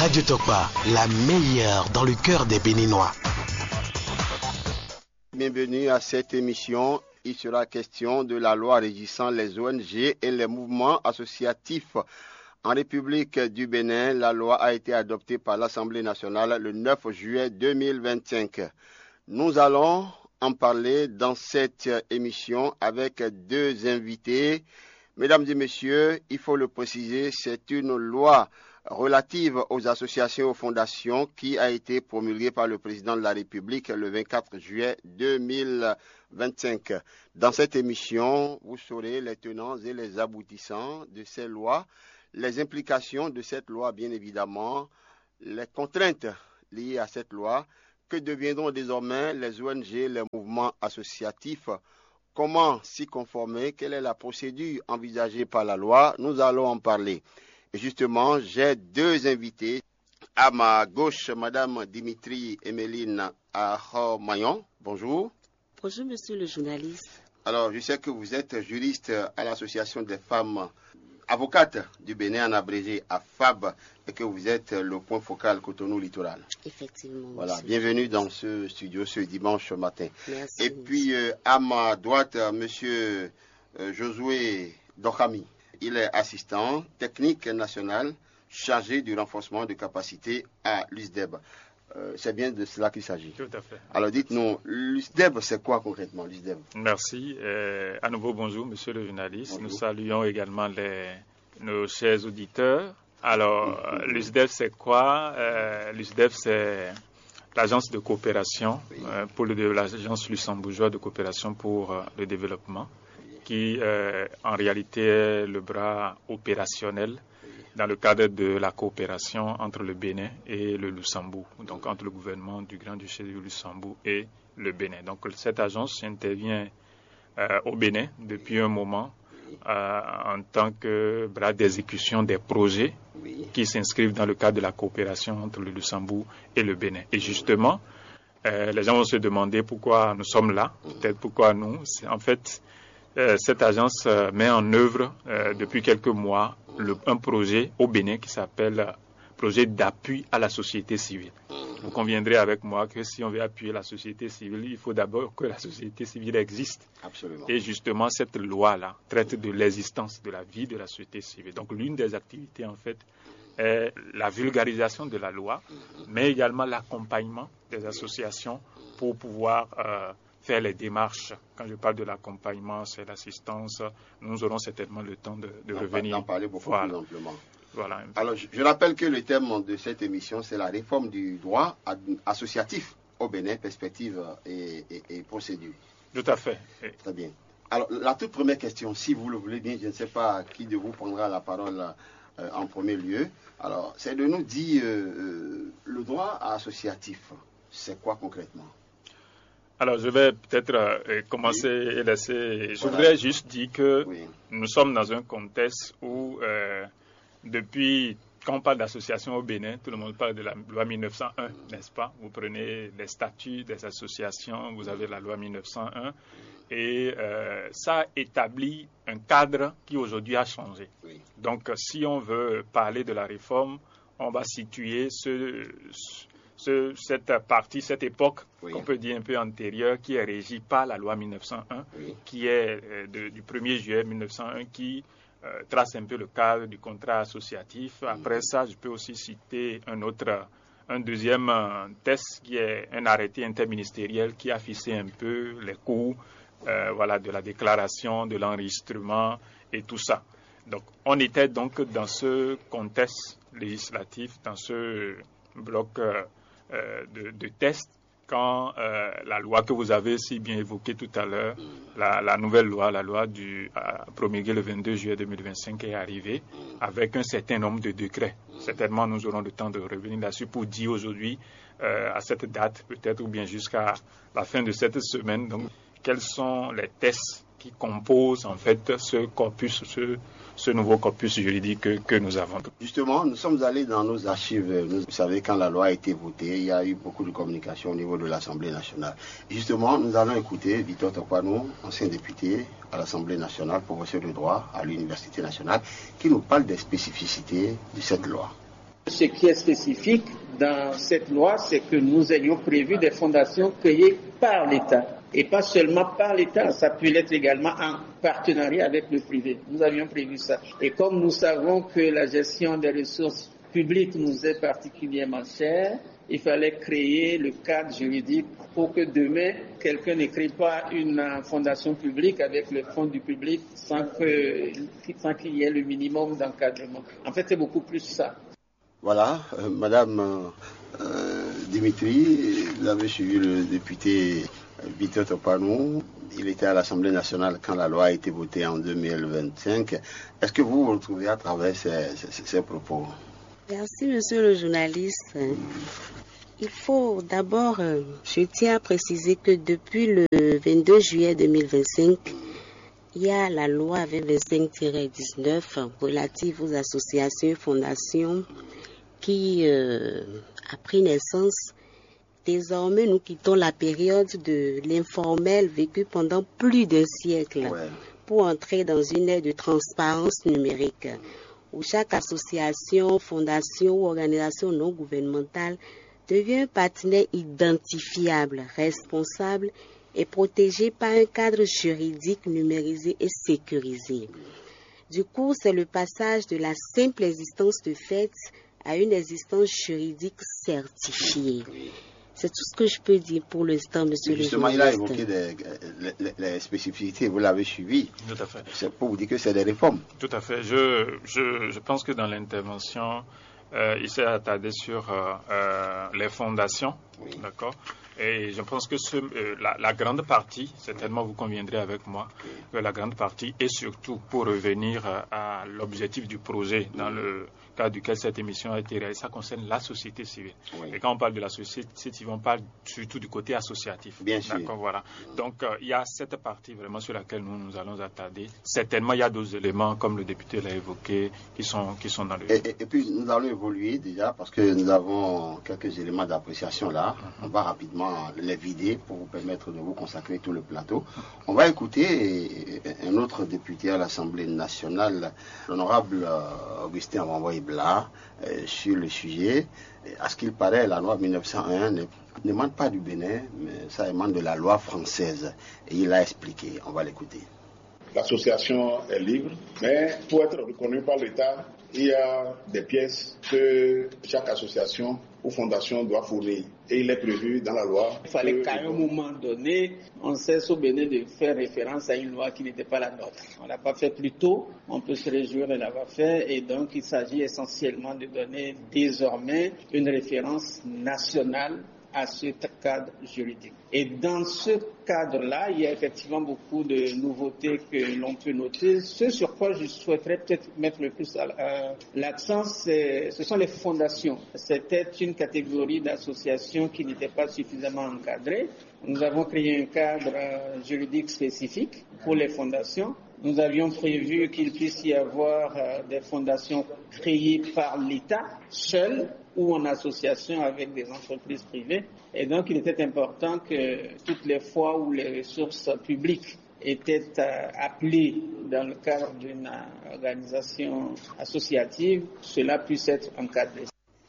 Radio Tokpa, la meilleure dans le cœur des Béninois. Bienvenue à cette émission. Il sera question de la loi régissant les ONG et les mouvements associatifs. En République du Bénin, la loi a été adoptée par l'Assemblée nationale le 9 juillet 2025. Nous allons en parler dans cette émission avec deux invités. Mesdames et messieurs, il faut le préciser, c'est une loi relative aux associations et aux fondations qui a été promulguée par le président de la République le 24 juillet 2025. Dans cette émission, vous saurez les tenants et les aboutissants de ces lois, les implications de cette loi, bien évidemment, les contraintes liées à cette loi, que deviendront désormais les ONG, les mouvements associatifs, comment s'y conformer, quelle est la procédure envisagée par la loi, nous allons en parler. Et justement, j'ai deux invités. À ma gauche, Madame Dimitri Emeline Ahomayon. Bonjour. Bonjour, monsieur le journaliste. Alors, je sais que vous êtes juriste à l'Association des femmes avocates du Bénin, en abrégé à FAB, et que vous êtes le point focal Cotonou Littoral. Effectivement. Voilà, monsieur. bienvenue dans ce studio ce dimanche matin. Merci. Et puis, à ma droite, monsieur Josué Dokhami. Il est assistant technique national chargé du renforcement de capacité à l'USDEB. C'est bien de cela qu'il s'agit. Tout à fait. Alors dites-nous, l'USDEB, c'est quoi concrètement l'USDEB? Merci. À nouveau, bonjour, monsieur le journaliste. Bonjour. Nous saluons également nos chers auditeurs. Alors, l'USDEB, c'est quoi? L'USDEB, c'est l'agence de coopération, pour l'agence luxembourgeoise de coopération pour le développement, qui en réalité est le bras opérationnel dans le cadre de la coopération entre le Bénin et le Luxembourg, donc entre le gouvernement du Grand-Duché du Luxembourg et le Bénin. Donc cette agence intervient au Bénin depuis un moment en tant que bras d'exécution des projets qui s'inscrivent dans le cadre de la coopération entre le Luxembourg et le Bénin. Et justement, les gens vont se demander pourquoi nous sommes là, peut-être pourquoi nous. En fait, cette agence met en œuvre depuis quelques mois un projet au Bénin qui s'appelle projet d'appui à la société civile. Vous conviendrez avec moi que si on veut appuyer la société civile, il faut d'abord que la société civile existe. Absolument. Et justement, cette loi-là traite de l'existence, de la vie de la société civile. Donc l'une des activités, en fait, est la vulgarisation de la loi, mais également l'accompagnement des associations pour pouvoir faire les démarches. Quand je parle de l'accompagnement, c'est l'assistance. Nous aurons certainement le temps de revenir. D'en parler beaucoup plus amplement. Voilà. Alors, je rappelle que le thème de cette émission, c'est la réforme du droit associatif au Bénin, perspective et procédure. Tout à fait. Très bien. Alors, la toute première question, si vous le voulez bien, je ne sais pas qui de vous prendra la parole en premier lieu. Alors, c'est de nous dire le droit associatif, c'est quoi concrètement? Alors, je vais peut-être commencer et laisser. Je voudrais juste dire que nous sommes dans un contexte où, depuis, quand on parle d'association au Bénin, tout le monde parle de la loi 1901, n'est-ce pas? Vous prenez les statuts des associations, vous avez la loi 1901, et ça établit un cadre qui aujourd'hui a changé. Oui. Donc, si on veut parler de la réforme, on va situer cette partie, cette époque, qu'on peut dire un peu antérieure, qui est régie par la loi 1901, qui est du 1er juillet 1901, qui trace un peu le cadre du contrat associatif. Après ça, je peux aussi citer un deuxième texte qui est un arrêté interministériel qui a fixé un peu les coûts de la déclaration, de l'enregistrement et tout ça. Donc, on était donc dans ce contexte législatif, dans ce bloc de tests, quand la loi que vous avez si bien évoquée tout à l'heure, la nouvelle loi, la loi promulguée le 22 juillet 2025 est arrivée avec un certain nombre de décrets. Certainement, nous aurons le temps de revenir là-dessus pour dire aujourd'hui, à cette date peut-être, ou bien jusqu'à la fin de cette semaine, donc, quels sont les tests qui composent en fait ce corpus, ce nouveau corpus juridique que nous avons. Justement, nous sommes allés dans nos archives. Vous savez, quand la loi a été votée, il y a eu beaucoup de communication au niveau de l'Assemblée nationale. Justement, nous allons écouter Victor Tokwanou, ancien député à l'Assemblée nationale, professeur de droit à l'Université nationale, qui nous parle des spécificités de cette loi. ce qui est spécifique dans cette loi, c'est que nous ayons prévu des fondations créées par l'État. Et pas seulement par l'État, ça peut l'être également en partenariat avec le privé. Nous avions prévu ça. Et comme nous savons que la gestion des ressources publiques nous est particulièrement chère, il fallait créer le cadre juridique pour que demain, quelqu'un ne crée pas une fondation publique avec le fonds du public sans qu'il y ait le minimum d'encadrement. En fait, c'est beaucoup plus ça. Voilà, Madame Dimitri, vous avez suivi le député Victor Topanou. Il était à l'Assemblée nationale quand la loi a été votée en 2025. Est-ce que vous vous retrouvez à travers ces propos? Merci, monsieur le journaliste. Il faut d'abord, je tiens à préciser que depuis le 22 juillet 2025, il y a la loi 2025-19 relative aux associations et fondations qui a pris naissance. Désormais, nous quittons la période de l'informel vécu pendant plus d'un siècle pour entrer dans une ère de transparence numérique où chaque association, fondation ou organisation non gouvernementale devient un partenaire identifiable, responsable et protégé par un cadre juridique numérisé et sécurisé. Du coup, c'est le passage de la simple existence de fait à une existence juridique certifiée. C'est tout ce que je peux dire pour l'instant, monsieur le journaliste. Justement, il a évoqué les spécificités, vous l'avez suivi. Tout à fait. C'est pour vous dire que c'est des réformes. Tout à fait. Je pense que dans l'intervention, il s'est attardé sur les fondations, d'accord. Et je pense que la grande partie, certainement vous conviendrez avec moi, que la grande partie est surtout pour revenir à l'objectif du projet dans le cadre duquel cette émission a été réalisée. Ça concerne la société civile. Et quand on parle de la société civile, on parle surtout du côté associatif. Bien sûr. D'accord, voilà. Donc, il y a cette partie vraiment sur laquelle nous allons attarder. Certainement, il y a d'autres éléments, comme le député l'a évoqué, qui sont dans le... Et puis, nous allons évoluer déjà, parce que nous avons quelques éléments d'appréciation là. On va rapidement les vider pour vous permettre de vous consacrer tout le plateau. On va écouter un autre député à l'Assemblée nationale, l'honorable Augustin Renvoy-Blas, sur le sujet. À ce qu'il paraît, la loi 1901 n'émane pas du Bénin, mais ça émane de la loi française. Et il a expliqué. On va l'écouter. L'association est libre, mais pour être reconnue par l'État, il y a des pièces que chaque association ou fondation doit fournir. Et il est prévu dans la loi. Il fallait qu'à un moment donné, on cesse au Bénin de faire référence à une loi qui n'était pas la nôtre. On ne l'a pas fait plus tôt, on peut se réjouir de l'avoir fait. Et donc, il s'agit essentiellement de donner désormais une référence nationale à ce cadre juridique. Et dans ce cadre-là, il y a effectivement beaucoup de nouveautés que l'on peut noter. Ce sur quoi je souhaiterais peut-être mettre le plus l'accent, ce sont les fondations. C'était une catégorie d'associations qui n'était pas suffisamment encadrée. Nous avons créé un cadre juridique spécifique pour les fondations. Nous avions prévu qu'il puisse y avoir des fondations créées par l'État seul ou en association avec des entreprises privées. Et donc, il était important que toutes les fois où les ressources publiques étaient appelées dans le cadre d'une organisation associative, cela puisse être encadré.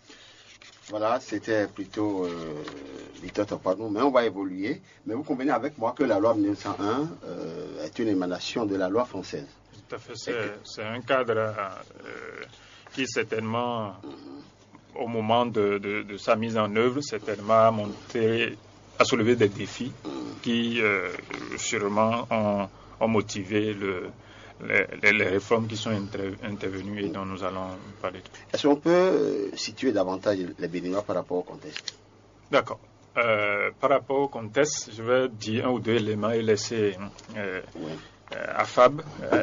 Voilà, c'était plutôt Victor Topanou, mais on va évoluer. Mais vous convenez avec moi que la loi 1901 est une émanation de la loi française. Tout à fait, c'est un cadre qui certainement, au moment de sa mise en œuvre, certainement a soulevé des défis qui sûrement ont motivé les réformes qui sont intervenues et dont nous allons parler. Est-ce qu'on peut situer davantage les Béninois par rapport au contexte? D'accord. Par rapport au contexte, je vais dire un ou deux éléments et laisser à Fab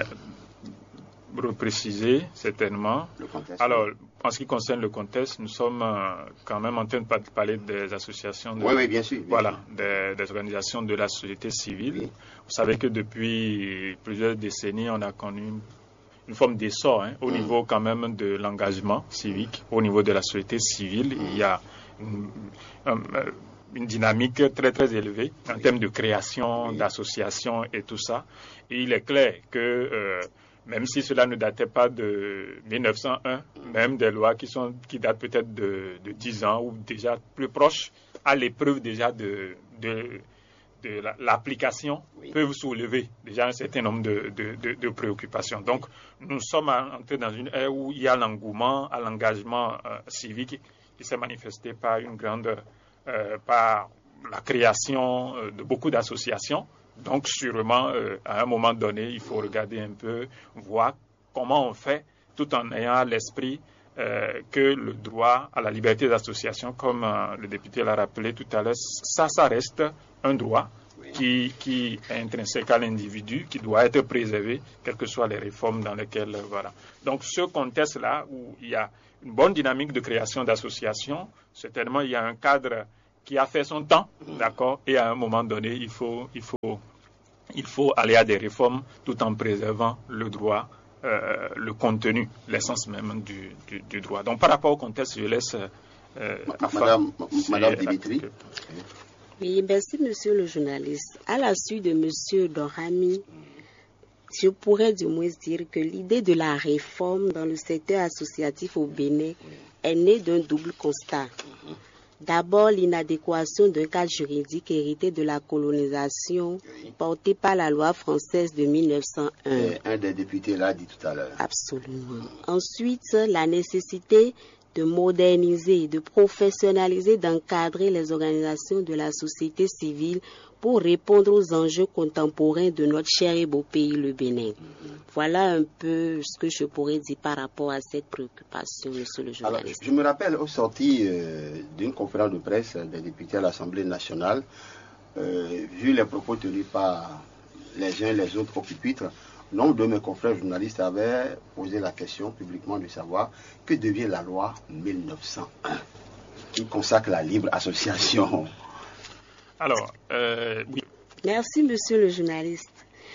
repréciser certainement. Le contexte. Alors, en ce qui concerne le contexte, nous sommes quand même en train de parler des associations, oui, bien sûr. Voilà, des organisations de la société civile. Oui. Vous savez que depuis plusieurs décennies, on a connu une forme d'essor au niveau quand même de l'engagement civique, au niveau de la société civile. Il y a une dynamique très très élevée en termes de création, d'associations et tout ça. Et il est clair que même si cela ne datait pas de 1901, même des lois qui datent peut-être de 10 ans ou déjà plus proches, à l'épreuve déjà de l'application, peuvent soulever déjà un certain nombre de préoccupations. Donc, nous sommes entrés dans une ère où il y a l'engouement à l'engagement civique qui s'est manifesté par par la création de beaucoup d'associations. Donc, sûrement, à un moment donné, il faut regarder un peu, voir comment on fait, tout en ayant à l'esprit que le droit à la liberté d'association, comme le député l'a rappelé tout à l'heure, ça reste un droit qui est intrinsèque à l'individu, qui doit être préservé, quelles que soient les réformes dans lesquelles... Voilà. Donc, ce contexte-là, où il y a une bonne dynamique de création d'associations, certainement, il y a un cadre qui a fait son temps, d'accord, et à un moment donné, il faut aller à des réformes tout en préservant le droit, le contenu, l'essence même du droit. Donc, par rapport au contexte, je laisse Madame Dimitri. Oui, merci, monsieur le journaliste. À la suite de monsieur Dorami, je pourrais du moins dire que l'idée de la réforme dans le secteur associatif au Bénin est née d'un double constat. D'abord, l'inadéquation d'un cadre juridique hérité de la colonisation porté par la loi française de 1901. Un des députés l'a dit tout à l'heure. Absolument. Ensuite, la nécessité de moderniser, de professionnaliser, d'encadrer les organisations de la société civile pour répondre aux enjeux contemporains de notre cher et beau pays, le Bénin. Voilà un peu ce que je pourrais dire par rapport à cette préoccupation, monsieur le journaliste. Alors, je me rappelle au sorti d'une conférence de presse des députés à l'Assemblée nationale, vu les propos tenus par les uns et les autres au pupitre, nombre de mes confrères journalistes avaient posé la question publiquement de savoir que devient la loi 1901 qui consacre la libre association. Alors, oui. Merci, monsieur le journaliste.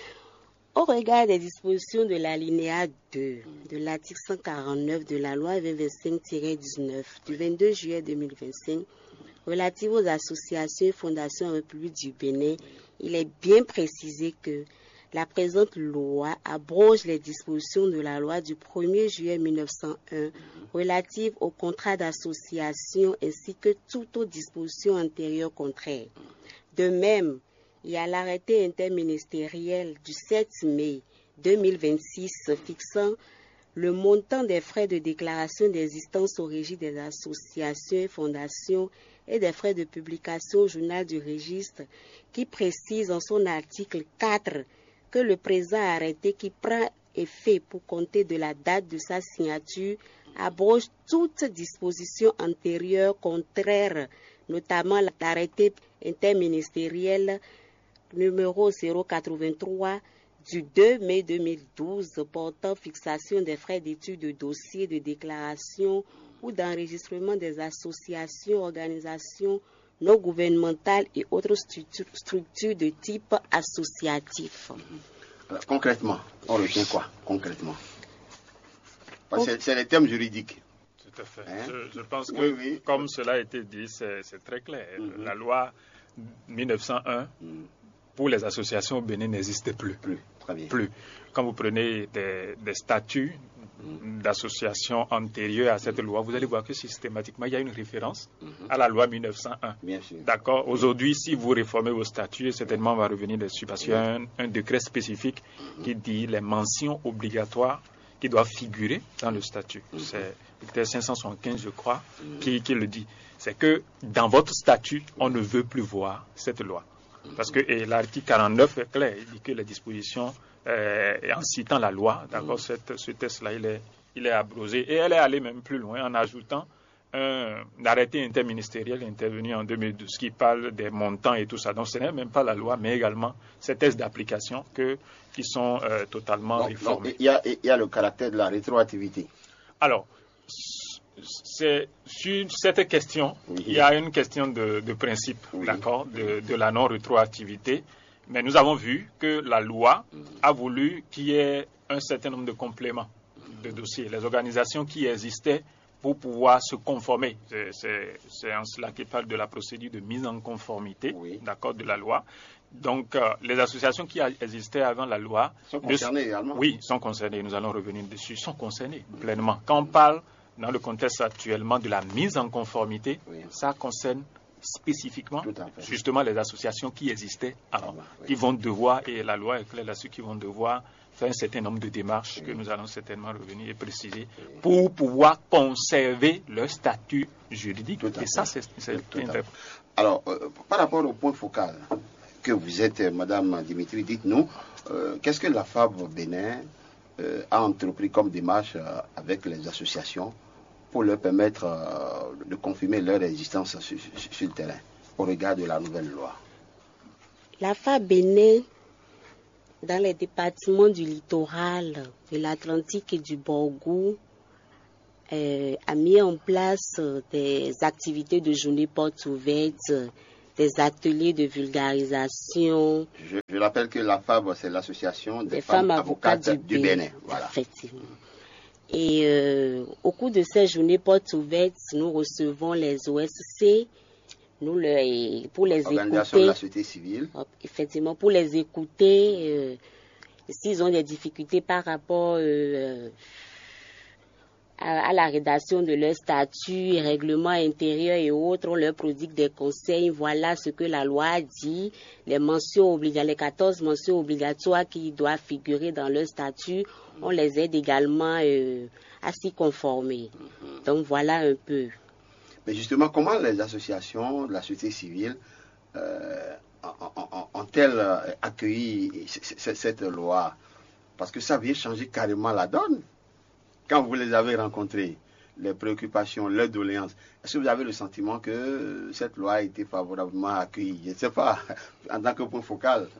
Au regard des dispositions de l'alinéa 2 de l'article 149 de la loi 2025-19 du 22 juillet 2025 relative aux associations et fondations en République du Bénin, il est bien précisé que la présente loi abroge les dispositions de la loi du 1er juillet 1901 relative au contrat d'association ainsi que toute autre disposition antérieure contraire. De même, il y a l'arrêté interministériel du 7 mai 2026 fixant le montant des frais de déclaration d'existence au régime des associations et fondations et des frais de publication au journal du registre qui précise en son article 4 que le présent arrêté qui prend effet pour compter de la date de sa signature abroge toute disposition antérieure contraire, notamment l'arrêté interministériel numéro 083 du 2 mai 2012 portant fixation des frais d'étude de dossier de déclaration ou d'enregistrement des associations, organisations non gouvernementales et autres structures de type associatif. Alors, concrètement, on retient quoi concrètement? Parce que c'est les termes juridiques. Tout à fait. Je pense que, oui. Comme cela a été dit, c'est très clair. La loi 1901 pour les associations au Bénin n'existe plus. Très bien. Plus. Quand vous prenez des statuts d'associations antérieures à cette loi, vous allez voir que systématiquement, il y a une référence à la loi 1901. Bien sûr. D'accord. Aujourd'hui, si vous réformez vos statuts, certainement on va revenir dessus parce qu'il y a un décret spécifique qui dit les mentions obligatoires qui doivent figurer dans le statut. C'est le décret 575, je crois, qui le dit. C'est que dans votre statut, on ne veut plus voir cette loi. Parce que l'article 49 est clair, il dit que les dispositions, en citant la loi, d'accord, ce texte-là, il est abrogé. Et elle est allée même plus loin en ajoutant un arrêté interministériel intervenu en 2012 qui parle des montants et tout ça. Donc ce n'est même pas la loi, mais également ces textes d'application qui sont totalement réformés. Il y a le caractère de la rétroactivité. Alors, c'est sur cette question, il y a une question de principe, d'accord, de la non-rétroactivité. Mais nous avons vu que la loi a voulu qu'il y ait un certain nombre de compléments de dossiers. Les organisations qui existaient pour pouvoir se conformer, c'est en cela qu'il parle de la procédure de mise en conformité, d'accord, de la loi, Donc, les associations qui existaient avant la loi... Sont concernées également. Oui, sont concernées. Nous allons revenir dessus. Sont concernées pleinement. Quand on parle, dans le contexte actuellement, de la mise en conformité, ça concerne spécifiquement justement les associations qui existaient avant, qui vont devoir, et la loi est claire là-dessus, qui vont devoir faire un certain nombre de démarches que nous allons certainement revenir et préciser pour pouvoir conserver leur statut juridique. Et ça, c'est important. Alors, par rapport au point focal que vous êtes, Madame Dimitri, dites-nous, qu'est-ce que la FAB Bénin a entrepris comme démarche avec les associations pour leur permettre de confirmer leur existence sur le terrain au regard de la nouvelle loi? La FAB Bénin, dans les départements du littoral, de l'Atlantique et du Borgou, a mis en place des activités de journée portes ouvertes, des ateliers de vulgarisation. Je rappelle que la FAB, c'est l'association des femmes avocates du Bénin. Voilà. Effectivement. Et au cours de ces journées portes ouvertes, nous recevons les OSC, pour les Organisation écouter. de la société civile. Effectivement, pour les écouter, s'ils ont des difficultés par rapport à la rédaction de leur statut, règlement intérieur et autres, on leur prodigue des conseils. Voilà ce que la loi a dit, les 14 mentions obligatoires qui doivent figurer dans leur statut, on les aide également à s'y conformer. Donc voilà un peu. Mais justement, comment les associations de la société civile ont-elles accueilli cette loi? Parce que ça vient changer carrément la donne. Quand vous les avez rencontrés, les préoccupations, leurs doléances, est-ce que vous avez le sentiment que cette loi a été favorablement accueillie? Je ne sais pas, en tant que point focal.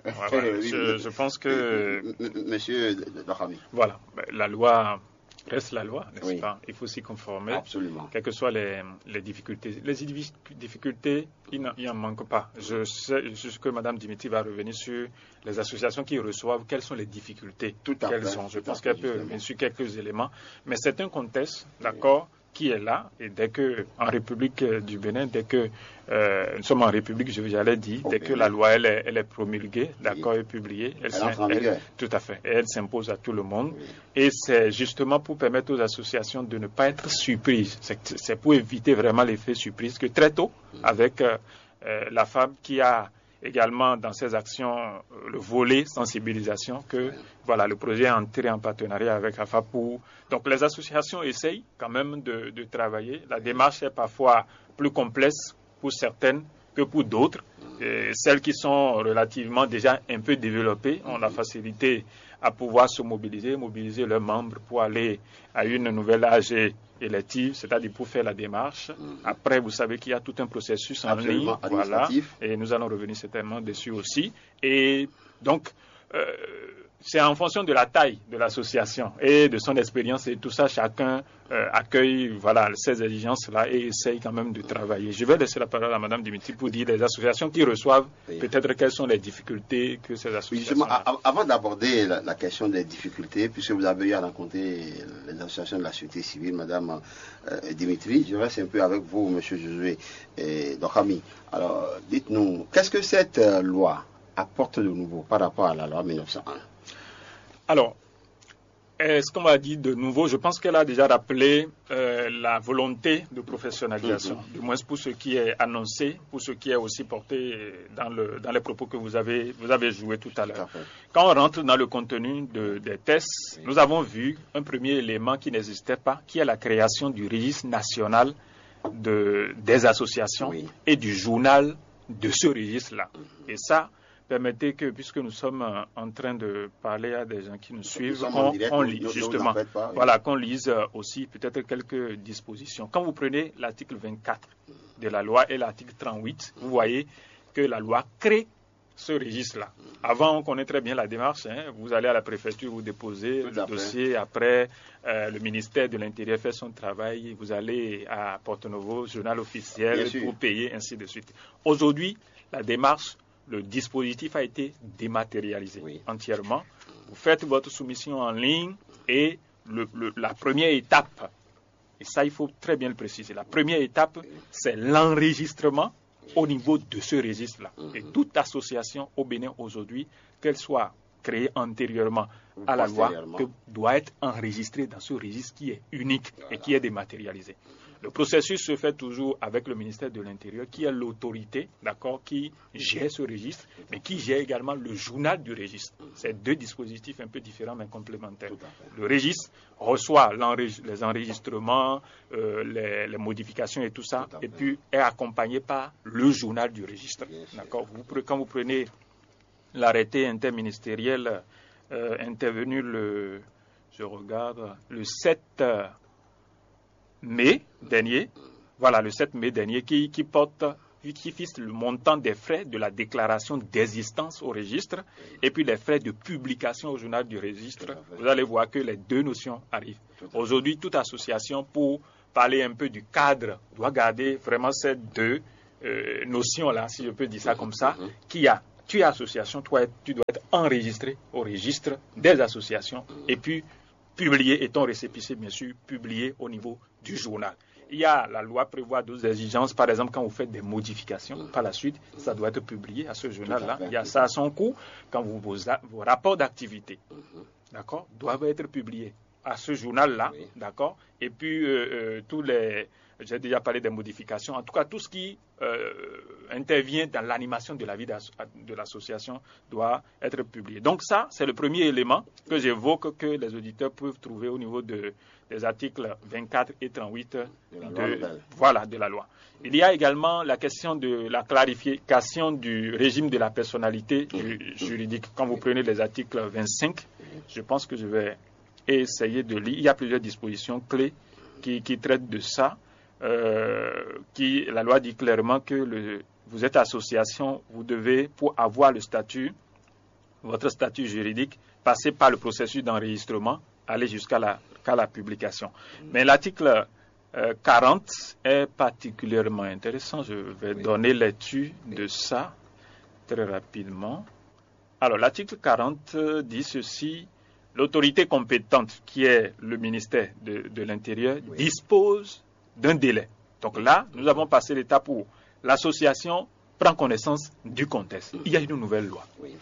Je pense que... Monsieur Dohami. Voilà, la loi reste la loi, n'est-ce pas? Il faut s'y conformer. Absolument. Quelles que soient les difficultés. Les difficultés, il n'en manque pas. Je sais que Mme Dimitri va revenir sur les associations qui reçoivent, quelles sont les difficultés qu'elles ont. Je pense qu'elle peut revenir sur quelques éléments. Mais c'est un contexte, d'accord, qui est là. Et dès que, en République du Bénin, dès que nous sommes en République, j'allais dire, dès que la loi elle est promulguée, d'accord, est publiée, tout à fait, et elle s'impose à tout le monde. Et c'est justement pour permettre aux associations de ne pas être surprises. C'est pour éviter vraiment l'effet surprise que très tôt, avec la FAB qui a également dans ses actions le volet sensibilisation que voilà, le projet est entré en partenariat avec la FAB pour... Donc les associations essayent quand même de travailler. La démarche est parfois plus complexe pour certaines que pour d'autres. Celles qui sont relativement déjà un peu développées ont la facilité à pouvoir se mobiliser leurs membres pour aller à une nouvelle AG élective, c'est-à-dire pour faire la démarche. Après, vous savez qu'il y a tout un processus en ligne, voilà, et nous allons revenir certainement dessus aussi. Et donc, c'est en fonction de la taille de l'association et de son expérience et tout ça, chacun accueille voilà, ces exigences-là et essaye quand même de travailler. Je vais laisser la parole à Mme Dimitri pour dire les associations qui reçoivent, peut-être quelles sont les difficultés que ces associations... Justement, avant d'aborder la question des difficultés, puisque vous avez eu à rencontrer les associations de la société civile, Mme Dimitri, je reste un peu avec vous, M. Josué Dohami. Alors, dites-nous, qu'est-ce que cette loi apporte de nouveau par rapport à la loi 1901? Alors, ce qu'on va dire de nouveau, je pense qu'elle a déjà rappelé la volonté de professionnalisation, du moins pour ce qui est annoncé, pour ce qui est aussi porté dans les propos que vous avez joués tout à l'heure. Quand on rentre dans le contenu des tests, nous avons vu un premier élément qui n'existait pas, qui est la création du registre national des associations et du journal de ce registre-là. Et ça, permettez que, puisque nous sommes en train de parler à des gens qui nous suivent, qu'on lise justement, voilà, qu'on lise aussi peut-être quelques dispositions. Quand vous prenez l'article 24 de la loi et l'article 38, vous voyez que la loi crée ce registre-là. Avant, on connaît très bien la démarche. Vous allez à la préfecture, vous déposez le dossier. Après, le ministère de l'Intérieur fait son travail. Vous allez à Porto-Novo, journal officiel, pour payer, ainsi de suite. Aujourd'hui, la démarche, le dispositif a été dématérialisé entièrement. Vous faites votre soumission en ligne et la première étape, et ça il faut très bien le préciser, la première étape c'est l'enregistrement au niveau de ce registre-là. Et toute association au Bénin aujourd'hui, qu'elle soit créée antérieurement à la loi, doit être enregistrée dans ce registre qui est unique et qui est dématérialisé. Le processus se fait toujours avec le ministère de l'Intérieur, qui est l'autorité, d'accord, qui gère ce registre, mais qui gère également le journal du registre. C'est deux dispositifs un peu différents mais complémentaires. Le registre reçoit les enregistrements, les modifications et tout ça, et puis est accompagné par le journal du registre. D'accord. Quand vous prenez l'arrêté interministériel intervenu le 7 mai dernier, le 7 mai dernier, qui fixe le montant des frais de la déclaration d'existence au registre et puis les frais de publication au journal du registre. Vous allez voir que les deux notions arrivent. Aujourd'hui, toute association, pour parler un peu du cadre, doit garder vraiment ces deux notions-là, si je peux dire ça comme ça, tu es association, tu dois être enregistré au registre des associations et puis publié, et ton récépissé, bien sûr, publié au niveau du journal. La loi prévoit d'autres exigences, par exemple, quand vous faites des modifications, par la suite, ça doit être publié à ce journal-là. Il y a ça à son coût, quand vos rapports d'activité, d'accord, doivent être publiés à ce journal-là, d'accord, et puis j'ai déjà parlé des modifications, en tout cas, tout ce qui intervient dans l'animation de la vie de l'association doit être publié. Donc ça, c'est le premier élément que j'évoque, que les auditeurs peuvent trouver au niveau des articles 24 et 38 de la loi. Il y a également la question de la clarification du régime de la personnalité juridique. Quand vous prenez les articles 25, je pense que je vais essayer de lire. Il y a plusieurs dispositions clés qui traitent de ça. La loi dit clairement que vous êtes association, vous devez, pour avoir votre statut juridique, passer par le processus d'enregistrement, aller jusqu'à la publication. Mais l'article 40 est particulièrement intéressant. Je vais donner lecture de ça très rapidement. Alors, l'article 40 dit ceci: l'autorité compétente, qui est le ministère de l'Intérieur, dispose d'un délai. Donc là, nous avons passé l'étape où l'association prend connaissance du contexte. Il y a une nouvelle loi.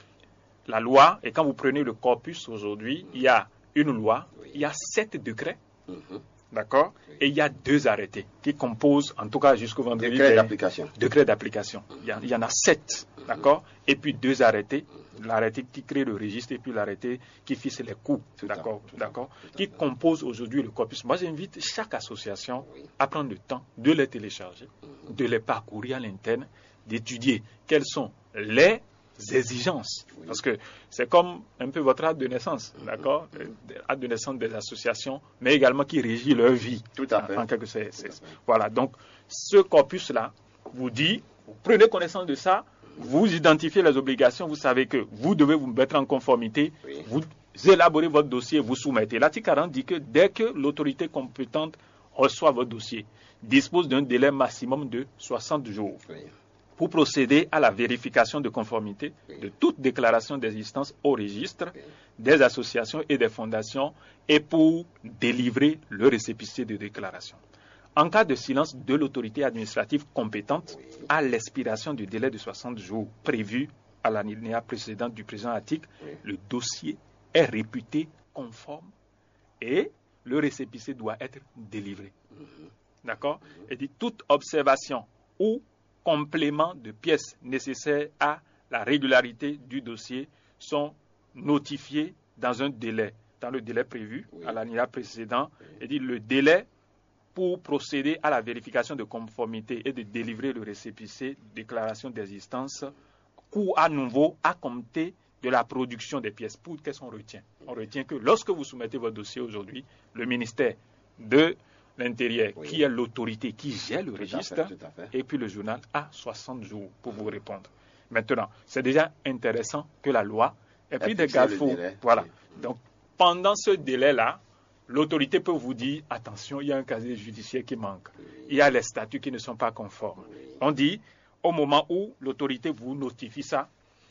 La loi, et quand vous prenez le corpus aujourd'hui, il y a une loi, il y a 7 décrets, d'accord, et il y a 2 arrêtés qui composent, en tout cas jusqu'au vendredi, décrets d'application. Il y en a 7, d'accord, et puis 2 arrêtés. L'arrêté qui crée le registre et puis l'arrêté qui fixe les coûts, d'accord, qui compose aujourd'hui le corpus. Moi, j'invite chaque association à prendre le temps de les télécharger, de les parcourir à l'interne, d'étudier quelles sont les exigences. Parce que c'est comme un peu votre acte de naissance, d'accord, acte de naissance des associations, mais également qui régit leur vie. Tout à fait. En quelque sorte. Voilà, donc ce corpus-là vous dit, vous prenez connaissance de ça, vous identifiez les obligations, vous savez que vous devez vous mettre en conformité, vous élaborez votre dossier, vous soumettez. L'article 40 dit que dès que l'autorité compétente reçoit votre dossier, dispose d'un délai maximum de 60 jours pour procéder à la vérification de conformité de toute déclaration d'existence au registre des associations et des fondations et pour délivrer le récépissé de déclaration. En cas de silence de l'autorité administrative compétente, à l'expiration du délai de 60 jours prévu à l'alinéa précédent du présent article, le dossier est réputé conforme et le récépissé doit être délivré. D'accord? Et dit toute observation ou complément de pièces nécessaires à la régularité du dossier sont notifiés dans le délai prévu à l'alinéa précédent. Et dit le délai pour procéder à la vérification de conformité et de délivrer le récépissé déclaration d'existence, court à nouveau à compter de la production des pièces. Pour qu'est-ce qu'on retient? On retient que lorsque vous soumettez votre dossier aujourd'hui, le ministère de l'Intérieur, qui est l'autorité qui gère le registre, et puis le journal a 60 jours pour vous répondre. Maintenant, c'est déjà intéressant que la loi ait pris des garde-fous. Voilà. Donc, pendant ce délai-là, l'autorité peut vous dire, attention, il y a un casier judiciaire qui manque. Il y a les statuts qui ne sont pas conformes. On dit, au moment où l'autorité vous notifie ça,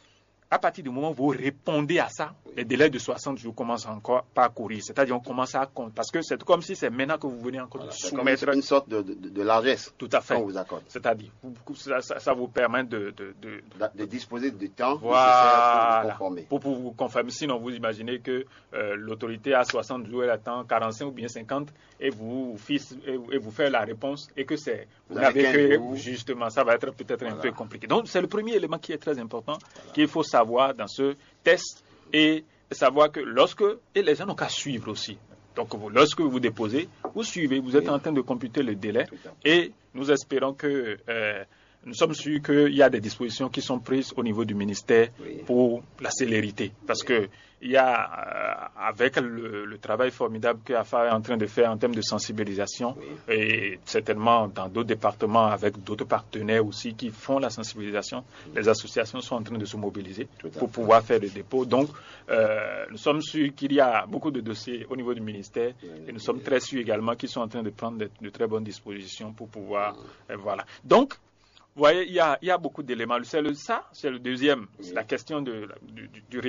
à partir du moment où vous répondez à ça, les délais de 60 jours commencent encore pas à courir. C'est-à-dire on commence à compter. Parce que c'est comme si c'est maintenant que vous venez encore soumettre une sorte de largesse. Tout à fait. Qu'on vous accorde. C'est-à-dire, ça vous permet de disposer du temps voilà, nécessaire pour vous conformer. Pour vous conformer. Sinon, vous imaginez que l'autorité a 60 jours, elle attend 45 ou bien 50 et vous fait la réponse et que vous n'avez que justement, ça va être peut-être un peu compliqué. Donc, c'est le premier élément qui est très important, qu'il faut savoir dans ce test et savoir que et les gens n'ont qu'à suivre aussi. Donc, lorsque vous déposez, vous suivez, vous êtes en train de computer le délai et nous espérons que nous sommes sûrs qu'il y a des dispositions qui sont prises au niveau du ministère pour la célérité. Parce que il y a, avec le travail formidable que AFA est en train de faire en termes de sensibilisation, et certainement dans d'autres départements avec d'autres partenaires aussi qui font la sensibilisation, les associations sont en train de se mobiliser pour pouvoir faire le dépôt. Donc, nous sommes sûrs qu'il y a beaucoup de dossiers au niveau du ministère et nous sommes très sûrs également qu'ils sont en train de prendre de très bonnes dispositions pour pouvoir... voilà. Donc, vous voyez, il y a beaucoup d'éléments. C'est le deuxième, c'est la question du